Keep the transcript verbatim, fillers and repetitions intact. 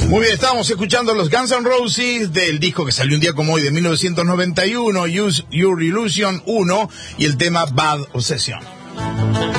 Muy bien, estábamos escuchando los Guns N' Roses del disco que salió un día como hoy de mil novecientos noventa y uno, Use Your Illusion uno, y el tema Bad Obsession.